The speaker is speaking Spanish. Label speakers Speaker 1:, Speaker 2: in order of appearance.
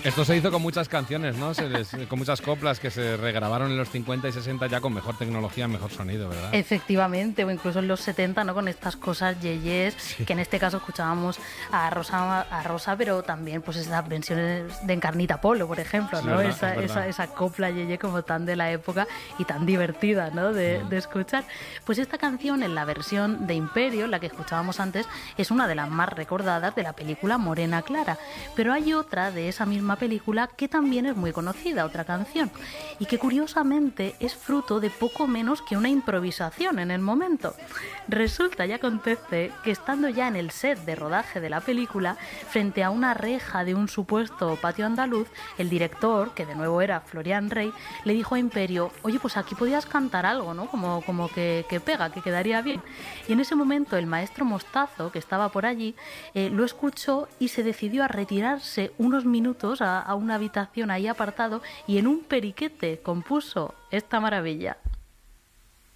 Speaker 1: Esto se hizo con muchas canciones, ¿no? Con muchas coplas que se regrabaron en los 50 y 60 ya con mejor tecnología, mejor sonido, ¿verdad?
Speaker 2: Efectivamente, o incluso en los 70, ¿no? Con estas cosas yeyes, sí, que en este caso escuchábamos a Rosa, pero también pues esas versiones de Encarnita Polo, por ejemplo, ¿no?
Speaker 1: Sí,
Speaker 2: esa copla yeye como tan de la época y tan divertida, ¿no? De escuchar. Pues esta canción, en la versión de Imperio, la que escuchábamos antes, es una de las más recordadas de la película Morena Clara, pero hay otra de esa misma película que también es muy conocida, otra canción, y que curiosamente es fruto de poco menos que una improvisación en el momento. Resulta y acontece que estando ya en el set de rodaje de la película, frente a una reja de un supuesto patio andaluz, el director, que de nuevo era Florian Rey, le dijo a Imperio: oye, pues aquí podías cantar algo, ¿no? Como que pega, que quedaría bien. Y en ese momento el maestro Mostazo, que estaba por allí, lo escuchó y se decidió a retirarse unos minutos a una habitación ahí apartado y en un periquete compuso esta maravilla.